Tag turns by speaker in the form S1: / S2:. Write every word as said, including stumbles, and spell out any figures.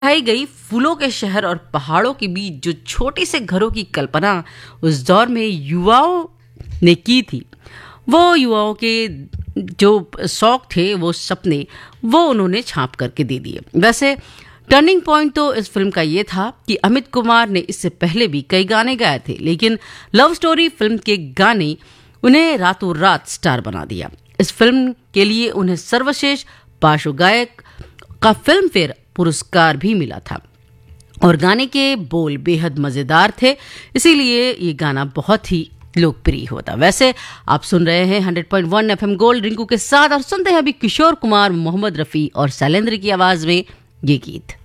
S1: दिखाई गई फूलों के शहर और पहाड़ों के बीच जो छोटे से घरों की कल्पना उस दौर में युवाओं ने की थी, वो युवाओं के जो शौक थे, वो सपने, वो उन्होंने छाप करके दे दिए। वैसे टर्निंग पॉइंट तो इस फिल्म का ये था कि अमित कुमार ने इससे पहले भी कई गाने गाए थे, लेकिन लव स्टोरी फिल्म के गाने उन्हें रातों रात स्टार बना दिया। इस फिल्म के लिए उन्हें सर्वश्रेष्ठ पार्श्व गायक का फिल्म फेयर पुरस्कार भी मिला था और गाने के बोल बेहद मजेदार थे, इसीलिए ये गाना बहुत ही लोकप्रिय होता। वैसे आप सुन रहे हैं hundred point one FM gold Rinku के साथ और सुनते हैं अभी किशोर कुमार, मोहम्मद रफी और शैलेंद्र की आवाज में ये गीत।